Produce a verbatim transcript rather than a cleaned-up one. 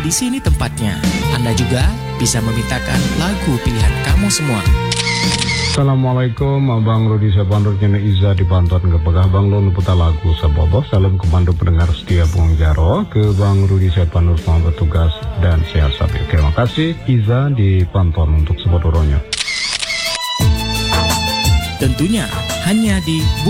Di sini tempatnya. Anda juga bisa memintakan lagu pilihan kamu semua. Assalamualaikum, Abang Rudi Sabandur Jene Iza di Bantuan ke Pegah Bang Lon putar lagu Sabobo. Salam komando pendengar setia Bung Jaro ke Bang Rudi Sabandur selamat bertugas dan sehat sabi. Terima kasih Iza di Bantuan untuk Sabodoronyo. Tentunya hanya di